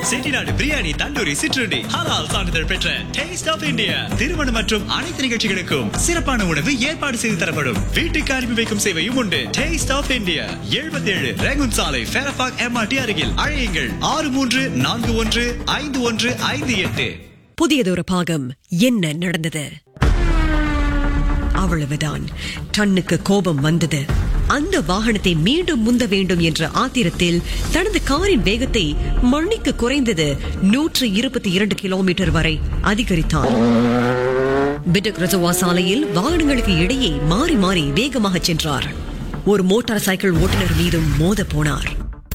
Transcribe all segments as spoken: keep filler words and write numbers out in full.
செட்டிநாடு பிரியாணி, தந்தூரி, சிற்றுண்டி, ஹலால் சான்றிதழ் பெற்ற டேஸ்ட் ஆஃப் இந்தியா. திருமணம் மற்றும் அனைத்து நிகழ்ச்சிகளுக்கும் சிறப்பான உணவு ஏற்பாடு செய்து தரப்படும். வீட்டுக்கு அனுப்பி வைக்கும் சேவையும் உண்டு. டேஸ்ட் ஆஃப் இந்தியா, எழுபத்தி ஏழு ரேகுன் சாலை, ஃபேரபாக் எம்ஆர்டி அருகில். அழையுங்கள் ஆறு மூன்று நான்கு ஒன்று ஐந்து ஒன்று ஐந்து எட்டு. புதியதொரு பாகம். என்ன நடந்தது? அவ்வளவுதான். டன்னுக்கு கோபம் வந்தது. அந்த வாகனத்தை மீண்டும் முந்த வேண்டும் என்ற ஆத்திரத்தில் தனது காரின் வேகத்தை மணிக்கு குறைந்தது நூற்று இருபத்தி இரண்டு கிலோமீட்டர் வரை அதிகரித்தான். பிடக் ரஜவா சாலையில் வாகனங்களுக்கு இடையே மாறி மாறி வேகமாக சென்றார். ஒரு மோட்டார் சைக்கிள் ஓட்டுநர் மீதும் மோத போனார்.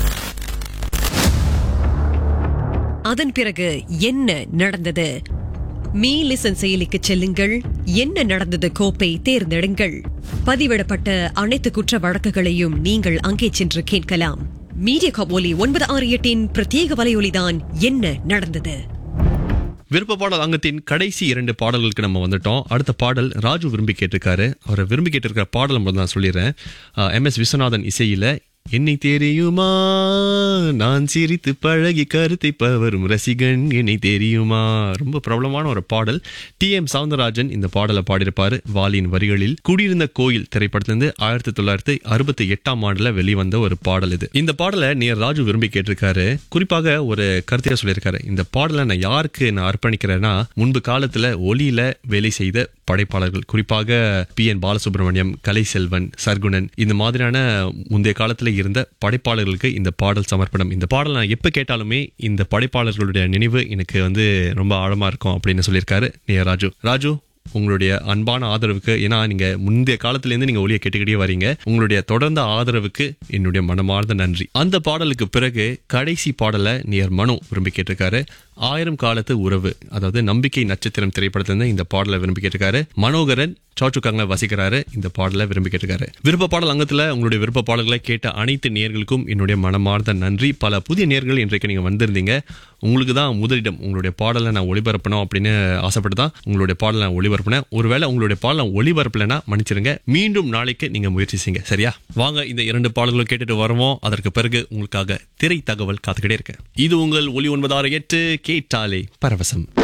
அதன் பிறகு என்ன நடந்தது? மீ லிசன் செயலிக்கு செல்லுங்கள். என்ன நடந்தது கோப்பை தேர்ந்தெடுங்கள். பதிவிடப்பட்ட அனைத்து குற்ற வழக்குகளையும் நீங்கள் அங்கே சென்று கேட்கலாம். மீடியா காப் ஒலி ஒன்பது ஆறு எட்டின் பிரத்யேக வலையொலிதான் என்ன நடந்தது. விருப்ப பாடல் அங்கத்தின் கடைசி இரண்டு பாடல்களுக்கு நம்ம வந்துட்டோம். அடுத்த பாடல் ராஜு விரும்பி கேட்டிருக்காரு. அவர் விரும்பி கேட்டிருக்கிற பாடல் மட்டும் நான் சொல்லிடுறேன். எம் எஸ் விஸ்வநாதன் இசையில என்னை தெரியுமா நான் சிரித்து பழகி கருத்தை பவரும் ரசிகன் என்னை தெரியுமா. ரொம்ப பிரபலமான ஒரு பாடல். டி எம் சவுந்தரராஜன் இந்த பாடலை பாடியிருப்பாரு வாலியின் வரிகளில். குடியிருந்த கோயில் திரைப்படத்திலிருந்து ஆயிரத்தி தொள்ளாயிரத்தி அறுபத்தி எட்டாம் ஆண்டுல வெளிவந்த ஒரு பாடல் இது. இந்த பாடலை நேர் ராஜு விரும்பி கேட்டிருக்காரு. குறிப்பாக ஒரு கருத்தையா சொல்லியிருக்காரு. இந்த பாடலை நான் யாருக்கு நான் அர்ப்பணிக்கிறேன்னா, முன்பு காலத்துல ஒலியில வேலை செய்த படைப்பாளர்கள், குறிப்பாக பி என் பாலசுப்ரமணியம், கலைசெல்வன், சர்க்குணன், இந்த மாதிரியான முந்தைய காலத்துல இருந்த படைப்பாளர்களுக்கு இந்த பாடல் சமர்ப்பணம். இந்த பாடல் நான் எப்ப கேட்டாலுமே இந்த படைப்பாளர்களுடைய நினைவு எனக்கு வந்து ரொம்ப ஆழமா இருக்கும் அப்படின்னு சொல்லியிருக்காரு நேர் ராஜு. ராஜு, உங்களுடைய அன்பான ஆதரவுக்கு, ஏன்னா நீங்க முந்தைய காலத்துல இருந்து நீங்க ஒலியை கேட்டுக்கிட்டே வரீங்க, உங்களுடைய தொடர்ந்த ஆதரவுக்கு என்னுடைய மனமார்ந்த நன்றி. அந்த பாடலுக்கு பிறகு கடைசி பாடலை நேர் மனு விரும்பி கேட்டிருக்காரு. ஆயிரம் காலத்து உறவு, அதாவது நம்பிக்கை நட்சத்திரம் திரைப்படத்திலிருந்து இந்த பாடலை விரும்பி கேட்டிருக்காரு. மனோகரன் சாச்சுக்காங்க வசிக்கிறாரு. இந்த பாடலை விரும்பி கேட்டிருக்காரு. விருப்ப பாடல் அங்கத்துல உங்களுடைய விருப்ப பாடல்களை கேட்ட அனைத்து நேர்களுக்கும் என்னுடைய மனமார்ந்த நன்றி. பல புதிய நேர்கள் இன்றைக்கு நீங்க வந்திருந்தீங்க. உங்களுக்கு தான் முதலிடம். உங்களுடைய பாடலை நான் ஒளிபரப்பணும் அப்படின்னு ஆசைப்பட்டு தான் உங்களுடைய பாடலை நான் ஒளிபரப்பினேன். ஒருவேளை உங்களுடைய பாடலை ஒளிபரப்பலைன்னா மன்னிச்சிருங்க. மீண்டும் நாளைக்கு நீங்க முயற்சி செய்யுங்க, சரியா? வாங்க இந்த இரண்டு பாடல்களும் கேட்டுட்டு வருவோம். அதற்கு பிறகு உங்களுக்காக திரை தகவல் காத்துக்கிட்டே இருக்கேன். இது உங்கள் ஒலி ஒன்பது ஆறு எட்டு கேட்டாலே பரவசம்.